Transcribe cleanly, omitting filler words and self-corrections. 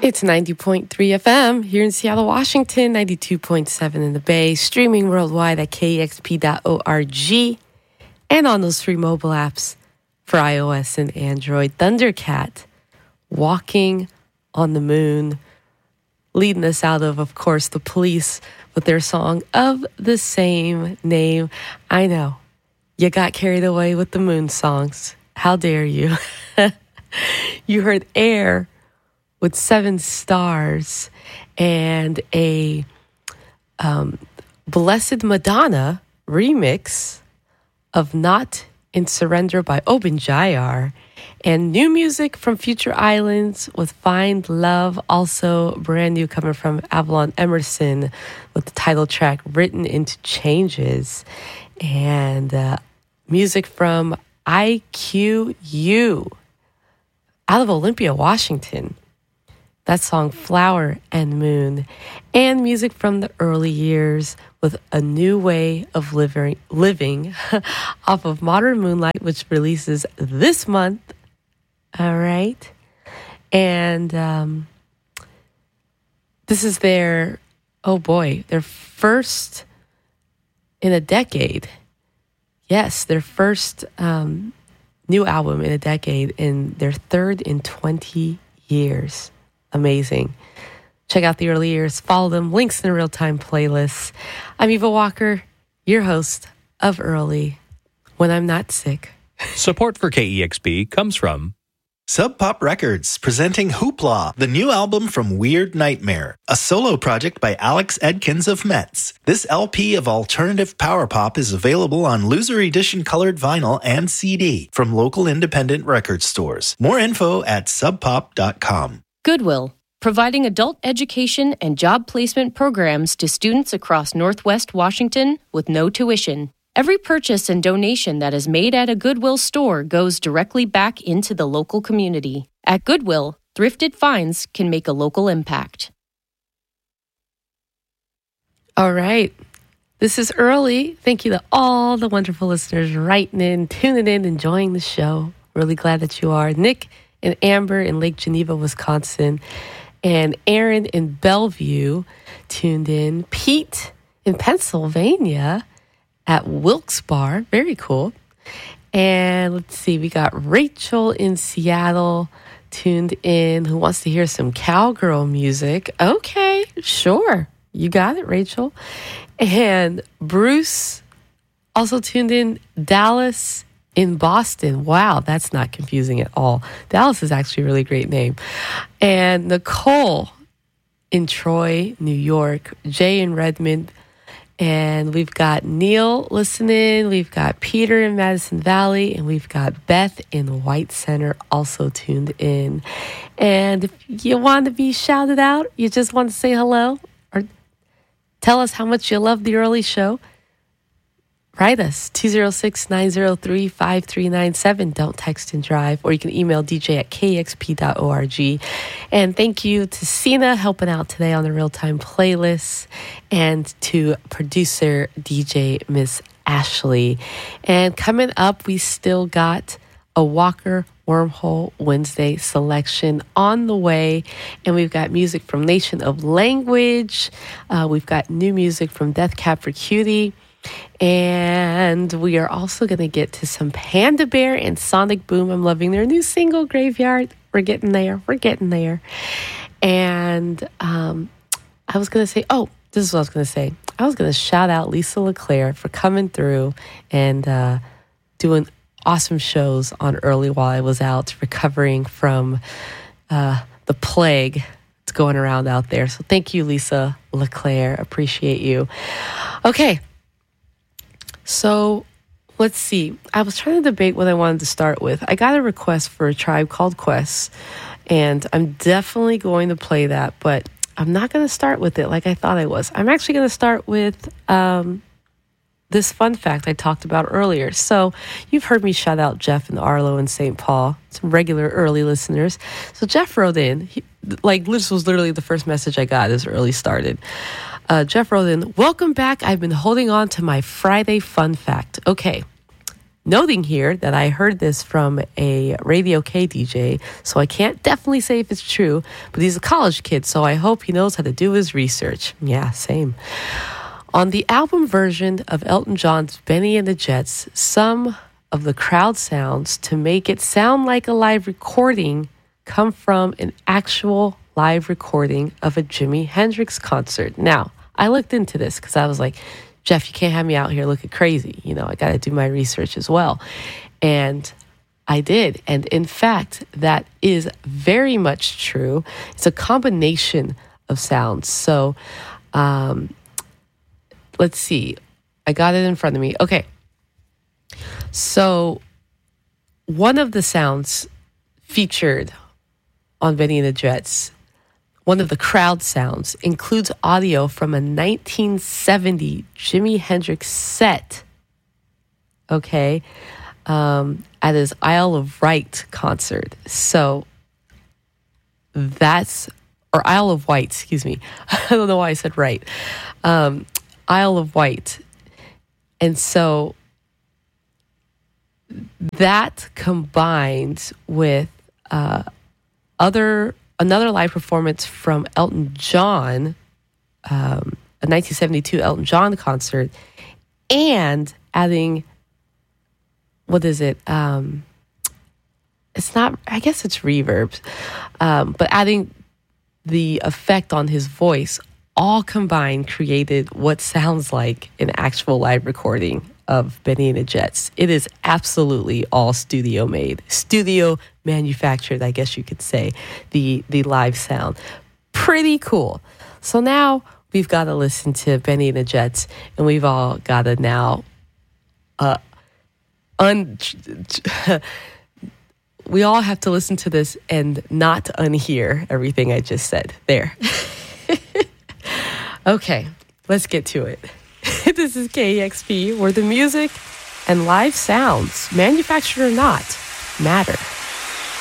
It's 90.3 FM here in Seattle, Washington, 92.7 in the Bay, streaming worldwide at kexp.org, and on those free mobile apps for iOS and Android. Thundercat, Walking on the Moon, leading us out of course, The Police with their song of the same name. I know, you got carried away with the moon songs. How dare you? You heard Air with 7 Stars and a Blessed Madonna remix of Not in Surrender by Oban Jayar, and new music from Future Islands with Find Love, also brand new coming from Avalon Emerson with the title track Written into Changes, and music from IQU out of Olympia, Washington. That song, Flower and Moon, and music from the early years with A New Way of Living off of Modern Moonlight, which releases this month. All right. And this is their first in a decade. Yes, their first new album in a decade, and their third in 20 years. Amazing. Check out the early years. Follow them. Links in the real-time playlists. I'm Eva Walker, your host of Early When I'm Not Sick. Support for KEXP comes from Sub Pop Records, presenting Hoopla, the new album from Weird Nightmare, a solo project by Alex Edkins of Metz. This LP of alternative power pop is available on loser edition colored vinyl and CD from local independent record stores. More info at subpop.com. Goodwill, providing adult education and job placement programs to students across Northwest Washington with no tuition. Every purchase and donation that is made at a Goodwill store goes directly back into the local community. At Goodwill, thrifted finds can make a local impact. All right. This is Early. Thank you to all the wonderful listeners writing in, tuning in, enjoying the show. Really glad that you are. Nick and Amber in Lake Geneva, Wisconsin, and Aaron in Bellevue tuned in. Pete in Pennsylvania at Wilkes Bar. Very cool. And let's see, we got Rachel in Seattle tuned in who wants to hear some cowgirl music. Okay, sure. You got it, Rachel. And Bruce also tuned in. Dallas in Boston. Wow, that's not confusing at all. Dallas is actually a really great name. And Nicole in Troy, New York. Jay in Redmond. And we've got Neil listening. We've got Peter in Madison Valley. And we've got Beth in White Center also tuned in. And if you want to be shouted out, you just want to say hello or tell us how much you love the early show, write us, 206-903-5397. Don't text and drive. Or you can email dj@kexp.org. And thank you to Sina helping out today on the real-time playlist, and to producer DJ Miss Ashley. And coming up, we still got a Walker Wormhole Wednesday selection on the way. And we've got music from Nation of Language. We've got new music from Death Cab for Cutie. And we are also going to get to some Panda Bear and Sonic Boom. I'm loving their new single, Graveyard. We're getting there. And I was going to say, this is what I was going to say. I was going to shout out Lisa LeClaire for coming through and doing awesome shows on Early while I was out recovering from the plague that's going around out there. So thank you, Lisa LeClaire. Appreciate you. Okay. So let's see. I was trying to debate what I wanted to start with. I got a request for A Tribe Called Quest, and I'm definitely going to play that, but I'm not going to start with it like I thought I was. I'm actually going to start with this fun fact I talked about earlier. So you've heard me shout out Jeff and Arlo in St. Paul, some regular Early listeners. So Jeff wrote in, this was literally the first message I got as Early started. Jeff wrote in, "Welcome back. I've been holding on to my Friday fun fact. Okay, noting here that I heard this from a Radio K DJ, so I can't definitely say if it's true, but he's a college kid, so I hope he knows how to do his research. Yeah, same. On the album version of Elton John's Benny and the Jets, some of the crowd sounds to make it sound like a live recording come from an actual live recording of a Jimi Hendrix concert. Now, I looked into this because I was like, Jeff, you can't have me out here looking crazy. I got to do my research as well. And I did. And in fact, that is very much true. It's a combination of sounds. So, let's see. I got it in front of me. Okay. So one of the sounds featured on Benny and the Jets, one of the crowd sounds, includes audio from a 1970 Jimi Hendrix set, okay, at his Isle of Wight concert. So that's, or Isle of Wight, excuse me. I don't know why I said right. Isle of Wight. And so that combined with another live performance from Elton John, a 1972 Elton John concert, and adding, what is it? It's not, I guess it's reverb, but adding the effect on his voice, all combined created what sounds like an actual live recording of Benny and the Jets. It is absolutely all studio made, studio manufactured, I guess you could say, the live sound. Pretty cool. So now we've got to listen to Benny and the Jets, and we've all got to now we all have to listen to this and not unhear everything I just said. There. Okay, let's get to it. This is KEXP, where the music and live sounds, manufactured or not, matter.